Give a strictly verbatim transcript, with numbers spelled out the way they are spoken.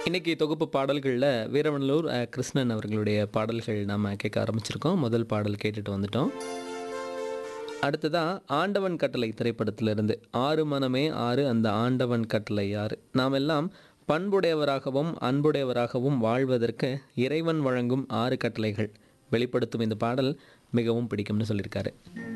இன்னைக்கு தொகுப்பு பாடல்களில் வீரவனலூர் அஹ், கிருஷ்ணன் அவர்களுடைய பாடல்கள் நாம் கேட்க ஆரம்பிச்சிருக்கோம். முதல் பாடல் கேட்டுட்டு வந்துட்டோம். அடுத்ததா ஆண்டவன் கட்டளை திரைப்படத்திலிருந்து ஆறு மனமே ஆறு அந்த ஆண்டவன் கட்டளை யாரு நாம் எல்லாம் பண்புடையவராகவும் அன்புடையவராகவும் வாழ்வதற்கு இறைவன் வழங்கும் ஆறு கட்டளைகள் வெளிப்படுத்தும் இந்த பாடல் மிகவும் பிடிக்கும்னு சொல்லியிருக்காரு.